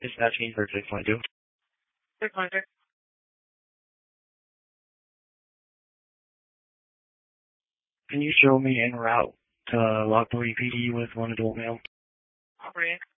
Dispatching for 622. 622. Can you show me en route to Lockport PD with one adult male? Operating.